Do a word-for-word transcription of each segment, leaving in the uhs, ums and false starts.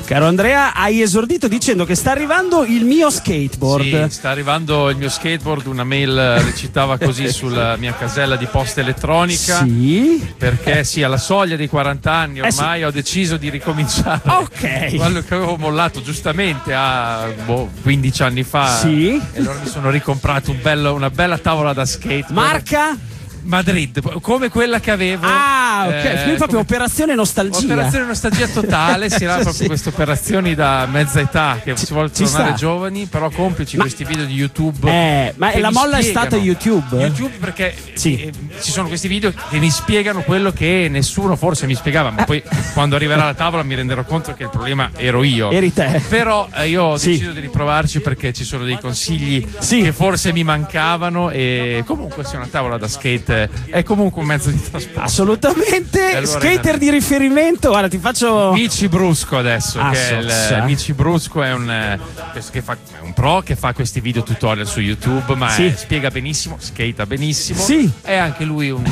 Caro Andrea, hai esordito dicendo che sta arrivando il mio skateboard. Sì, sta arrivando il mio skateboard, una mail recitava così sulla mia casella di posta elettronica. Sì. Perché sì, alla soglia dei quaranta anni ormai eh sì. ho deciso di ricominciare. Ok. Quello che avevo mollato giustamente a boh, quindici anni fa. Sì. E allora mi sono ricomprato un bello, una bella tavola da skate. Marca? Madrid, come quella che avevo. Ah, ok. eh, Quindi proprio operazione nostalgia. Operazione nostalgia totale. Si era proprio sì. queste operazioni da mezza età che ci, si vuole tornare giovani, però complici ma, questi video di YouTube. Eh, ma la molla spiegano. È stata YouTube? YouTube perché sì. eh, ci sono questi video che mi spiegano quello che nessuno forse mi spiegava, ma poi quando arriverà la tavola mi renderò conto che il problema ero io. Eri te. Però eh, io ho sì. deciso di riprovarci perché ci sono dei consigli sì. che forse mi mancavano e comunque se una tavola da skate è comunque un mezzo di trasporto. Assolutamente. Allora, skater in... di riferimento. Guarda, ti faccio Mici Brusco adesso. Ah, che so, è il, so. Mici Brusco è un, che fa, è un pro che fa questi video tutorial su YouTube, ma sì. è, spiega benissimo, skata benissimo. Sì. È anche lui un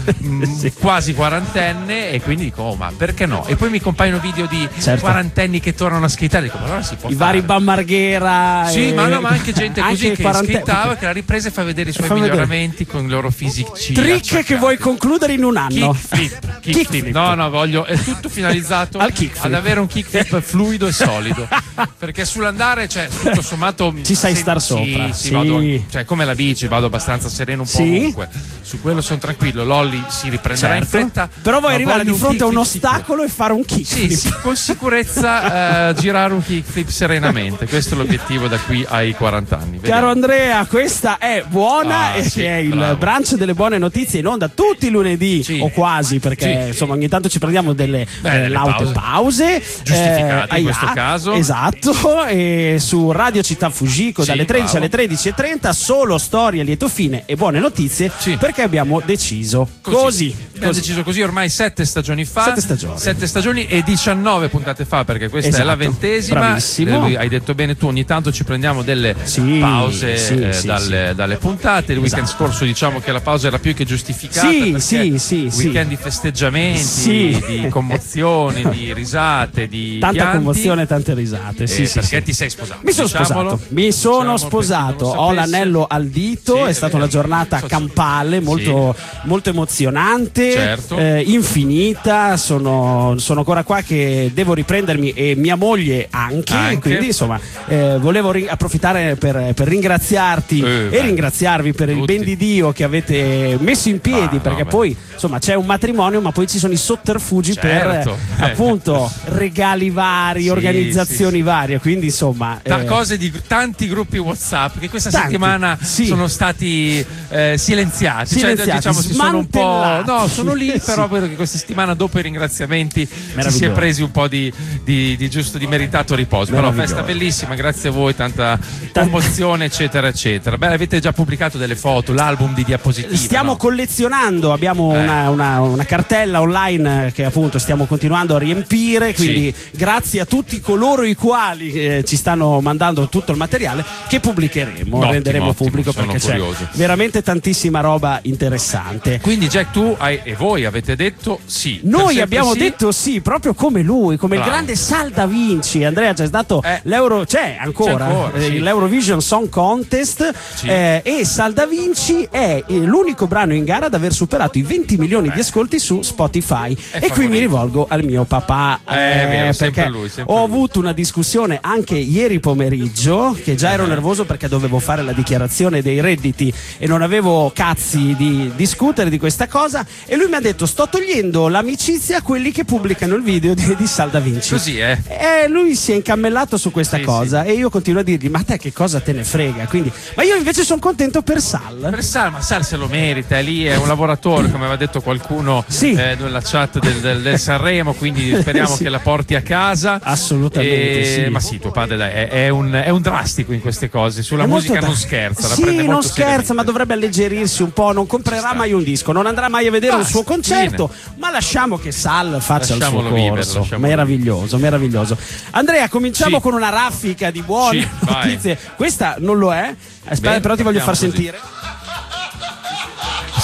sì. quasi quarantenne e quindi dico, oh, ma perché no? E poi mi compaiono video di certo. quarantenni che tornano a skatare. Dico, ma allora si può I fare. vari Bam Marghera. Sì, e... ma, no, ma anche gente anche così che quaranta... skateava, che la ripresa e fa vedere i suoi fa miglioramenti vedere. Con i loro fisici. Trick che vuoi concludere in un anno. Kickflip. Kick kick no, no, voglio. È tutto finalizzato al ad avere un kickflip fluido e solido. Perché sull'andare, cioè, tutto sommato. Ci sai se, star sì, sopra. Sì, sì. Vado, cioè, come la bici, vado abbastanza sereno un po' sì. ovunque. Su quello sono tranquillo. L'ollie si riprenderà certo. in fretta. Però vuoi arrivare di fronte un a un ostacolo e fare un kickflip. Sì, sì, con sicurezza uh, girare un kickflip serenamente. Questo è l'obiettivo da qui ai quaranta anni. Vediamo. Caro Andrea, questa è buona ah, e sì, che è il bravo. brunch delle buone notizie in onda tutti i lunedì sì. o quasi, perché sì. insomma ogni tanto ci prendiamo delle, Beh, eh, laute pause, pause giustificate eh, in questo ah, caso. Esatto, e su Radio Città Fujiko sì, dalle tredici bravo. alle tredici e trenta solo storie a lieto fine e buone notizie sì. perché abbiamo deciso così. così. Abbiamo così. deciso così ormai sette stagioni fa. Sette stagioni. Sette stagioni e diciannove puntate fa, perché questa esatto. è la ventesima. Bravissimo. Eh, hai detto bene tu, ogni tanto ci prendiamo delle sì, pause sì, eh, sì, dalle, sì. dalle puntate. Il weekend esatto. scorso diciamo che la pausa era più che giustificata. Sì, sì, sì, weekend sì. di festeggiamenti, sì. di commozioni, di risate, di tanta pianti. commozione, tante risate. Sì, eh, sì, perché sì. ti sei sposato? Mi sono Diciamolo. sposato. Mi sono Diciamo sposato. Ho l'anello al dito. Sì, è è stata vero. una giornata So, campale, molto, sì. molto emozionante, certo. eh, infinita. Sono, sono ancora qua che devo riprendermi e mia moglie anche. anche. Quindi insomma, eh, volevo ri- approfittare per, per ringraziarti eh, e beh. ringraziarvi per Tutti. il ben di Dio che avete messo in piedi, ah, perché no, poi insomma c'è un matrimonio, ma poi ci sono i sotterfugi certo. per eh, appunto regali vari, sì, organizzazioni sì, sì. varie. Quindi insomma, da eh, cose di tanti gruppi WhatsApp che questa tanti, settimana sì. sono stati eh, silenziati, silenziati, cioè diciamo si sono un po' no, sono lì sì. però perché questa settimana dopo i ringraziamenti si, si è presi un po' di, di, di giusto di meritato riposo. Però festa bellissima, grazie a voi, tanta commozione eccetera eccetera. Beh, avete già pubblicato delle foto, l'album di diapositive. Stiamo no? collezionando, abbiamo eh. una, una, una cartella online che appunto stiamo continuando a riempire, quindi sì. grazie a tutti coloro i quali eh, ci stanno mandando tutto il materiale che pubblicheremo, ottimo, renderemo ottimo, pubblico perché curioso. C'è veramente tantissima roba interessante. Quindi Jack, tu hai, e voi avete detto sì. Noi abbiamo sì. detto sì, proprio come lui, come Bravo. il grande Sal Da Vinci. Andrea c'è stato eh. l'Euro, c'è ancora, c'è ancora eh, sì. l'Eurovision Song Contest sì. eh, e Sal Da Vinci è l'unico brano in gara ad aver superato i venti milioni Beh. di ascolti su Spotify. È e qui mi rivolgo al mio papà eh, eh, vero, perché lui, ho lui. avuto una discussione anche ieri pomeriggio, che già ero nervoso perché dovevo fare la dichiarazione dei redditi e non avevo cazzi di discutere di questa cosa, e lui mi ha detto: sto togliendo l'amicizia a quelli che pubblicano il video di, di Sal Da Vinci. Così è. E lui si è incammellato su questa sì, cosa sì. e io continuo a dirgli: ma te che cosa te ne frega? Quindi, ma io invece sono contento per Sal. Per Sal, ma Sal se lo merita, è lì, è un lavoratore, come aveva detto qualcuno sì. eh, nella chat del, del, del Sanremo, quindi speriamo sì. che la porti a casa. Assolutamente e... sì. Ma sì, tuo padre dai, è, è, un, è un drastico in queste cose, sulla è musica da... non scherza, la sì, prende molto non scherza, seriamente. ma dovrebbe alleggerirsi un po', non comprerà mai un disco, non andrà mai a vedere Basta, un suo concerto, fine. ma lasciamo che Sal faccia Lasciamolo il suo vivere, corso. lasciamolo Meraviglioso, vivere. meraviglioso. Andrea, cominciamo sì. con una raffica di buone sì, notizie. Vai. Questa non lo è. Aspetta, Bene, però ti voglio far così. sentire. Sì,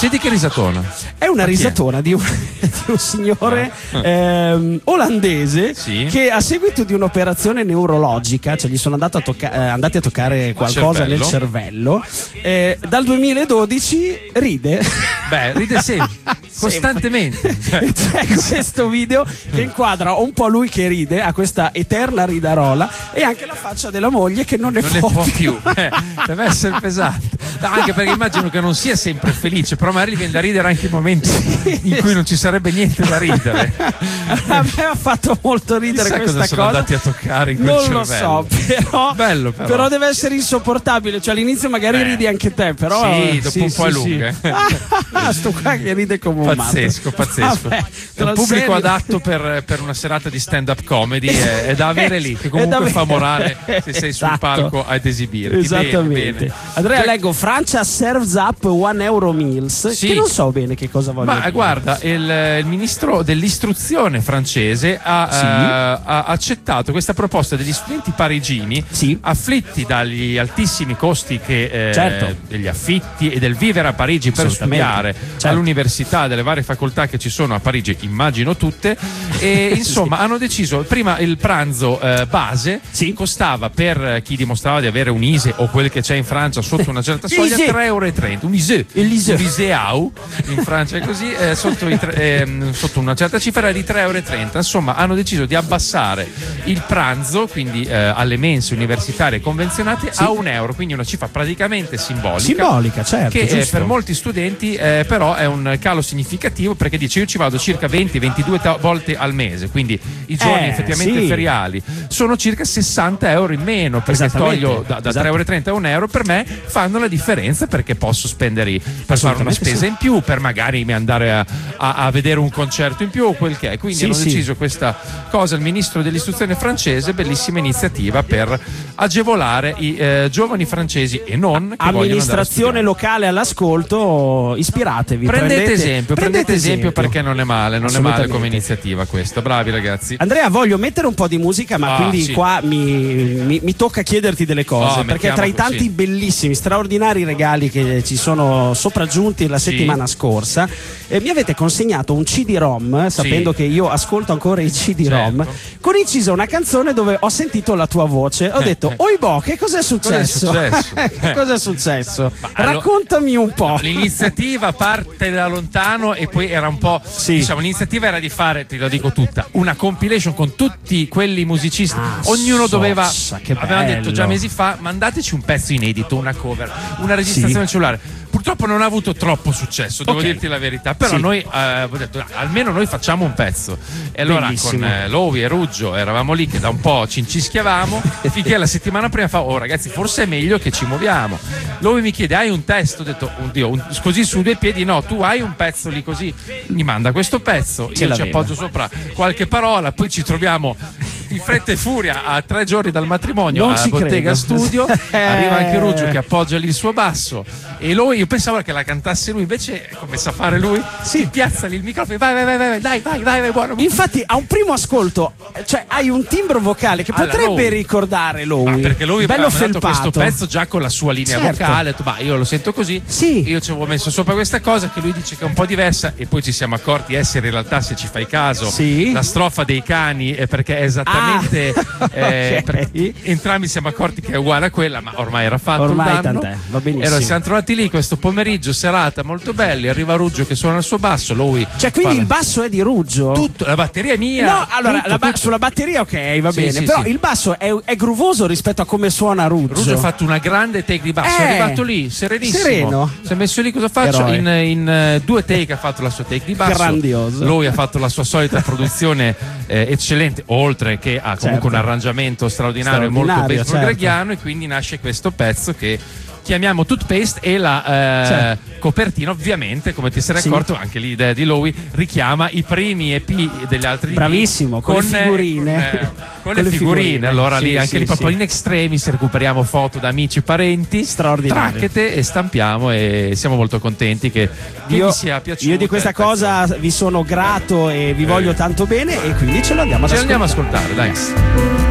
Senti che risatona. È una risatona di un, di un signore ah. ehm, olandese sì. che a seguito di un'operazione neurologica, cioè gli sono andato a tocca- eh, andati a toccare qualcosa cervello. nel cervello, eh, dal duemiladodici ride. Beh, ride sempre, costantemente. C'è questo video che inquadra un po' lui che ride, ha questa eterna ridarola, e anche la faccia della moglie che non ne, non può, ne può più. più. Eh, deve essere pesante. No, anche perché immagino che non sia sempre felice, però magari viene da ridere anche in momenti sì. in cui non ci sarebbe niente da ridere. A me ha fatto molto ridere Chissà questa cosa sono cosa. andati a toccare in quel non cervello. lo so, però, Bello, però. però deve essere insopportabile. Cioè all'inizio magari Beh. ridi anche te, però sì, dopo sì, un po' sì, è lunga. Sì. Ah, sto qua che ride come un pazzesco, matto. pazzesco. Vabbè, è un pubblico serie... adatto per, per una serata di stand-up comedy, è, è da avere lì, che comunque fa morale se sei esatto. sul palco ad esibire. Esattamente. Bene, bene. Andrea, cioè... leggo Francia serves up one euro meals, sì. che non so bene che cosa voglio Ma dire. guarda, il, il ministro dell'istruzione francese ha, sì. uh, ha accettato questa proposta degli studenti parigini sì. afflitti dagli altissimi costi che, eh, certo. degli affitti e del vivere a Parigi per studiare certo. all'università, delle varie facoltà che ci sono a Parigi, immagino tutte, e insomma sì. hanno deciso, prima il pranzo eh, base sì. costava, per chi dimostrava di avere un I S E o quel che c'è in Francia sotto una certa soglia, tre euro e trenta, un I S E, un Liseau in Francia è così, eh, sotto, i tre, eh, sotto una certa cifra di tre euro e trenta. Insomma, hanno deciso di abbassare il pranzo, quindi eh, alle mense universitarie convenzionate, sì. a un euro, quindi una cifra praticamente simbolica. Simbolica, certo. Che eh, per molti studenti eh, però è un calo significativo, perché dice io ci vado circa venti ventidue ta- volte al mese, quindi i giorni eh, effettivamente sì. feriali sono circa sessanta euro in meno, perché toglio da, da esatto. tre euro e trenta a un euro, per me fanno la differenza, perché posso spendere per fare una spesa sì. in più, per magari andare a, a, a vedere un concerto in più o quel che è. Quindi sì, hanno sì. deciso questa cosa il ministro dell'istruzione francese, bellissima iniziativa per agevolare i eh, giovani francesi e non che amministrazione locale all'ascolto, ispiratevi, prendete, prendete esempio prendete, prendete esempio, esempio perché non è male, non è male come iniziativa questa. Bravi ragazzi. Andrea, voglio mettere un po' di musica, ma ah, quindi sì. qua mi, mi, mi tocca chiederti delle cose, oh, perché tra i tanti sì. bellissimi, straordinari regali che ci sono sopraggiunti la settimana sì. scorsa, eh, mi avete consegnato un C D-ROM, sapendo sì. che io ascolto ancora i C D-ROM, certo. con incisa una canzone dove ho sentito la tua voce, ho detto oibò, che cos'è successo? Cos'è successo? che cos'è successo? Ma, raccontami un po'. L'iniziativa parte da lontano e poi era un po' sì. diciamo, l'iniziativa era di fare, te lo dico tutta, una compilation con tutti quelli musicisti, ah, ognuno so, doveva avevamo detto già mesi fa, mandateci un pezzo inedito, una cover, una registrazione sì. cellulare. Purtroppo non ha avuto troppo successo, devo okay. dirti la verità, però sì. noi eh, ho detto almeno noi facciamo un pezzo, e allora bellissimo. Con eh, Lowy e Ruggio eravamo lì che da un po' ci incischiavamo finché la settimana prima fa oh ragazzi forse è meglio che ci muoviamo. Lowy mi chiede hai un testo, ho detto oddio un, così su due piedi no, tu hai un pezzo lì così, mi manda questo pezzo, io ci appoggio sopra qualche parola, poi ci troviamo in fretta e furia a tre giorni dal matrimonio non a Bottega credo. Studio, arriva anche Ruggio che appoggia lì il suo basso e lui, io pensavo che la cantasse lui, invece come sa fare lui, si piazza lì il microfono, vai vai vai vai dai vai vai, vai buono. Infatti a un primo ascolto cioè hai un timbro vocale che allora, potrebbe lui. ricordare lui, ma perché lui bello aveva dato questo pezzo già con la sua linea certo. vocale, ho detto, bah, io lo sento così, sì. io ci avevo messo sopra questa cosa che lui dice che è un po' diversa, e poi ci siamo accorti essere in realtà, se ci fai caso, sì. la strofa dei cani è perché è esattamente ah. eh, okay. entrambi siamo accorti che è uguale a quella, ma ormai era fatto ormai un danno. Tant'è, va benissimo. E allora siamo trovati lì questo pomeriggio, serata molto belli, arriva Ruggio che suona il suo basso, lui cioè quindi parla. Il basso è di Ruggio? Tutto, la batteria è mia. No, allora tutto, la ba- tutto. sulla batteria ok, va sì, bene, sì, però sì. il basso è, è groovoso rispetto a come suona Ruggio. Ruggio ha fatto una grande take di basso, eh, è arrivato lì serenissimo, sereno. Si è messo lì, cosa faccio? In, in uh, due take ha fatto la sua take di basso, grandioso. Lui ha fatto la sua solita produzione eh, eccellente, oltre che ha comunque certo. un arrangiamento straordinario, straordinario molto baseball certo. greghiano, e quindi nasce questo pezzo che chiamiamo Toothpaste, e la eh, certo. copertina ovviamente, come ti sei accorto, sì. anche l'idea di Lowy richiama i primi E P degli altri bravissimo, con, con le figurine con, eh, con, con le figurine, figurine. Allora sì, lì anche sì, lì proprio sì. in extremis recuperiamo foto da amici, parenti, tracchete e stampiamo, e siamo molto contenti che io, vi sia piaciuto. Io di questa cosa vi sono grato e vi voglio tanto bene, e quindi ce lo andiamo ad ce ascoltare. andiamo ad ascoltare, dai.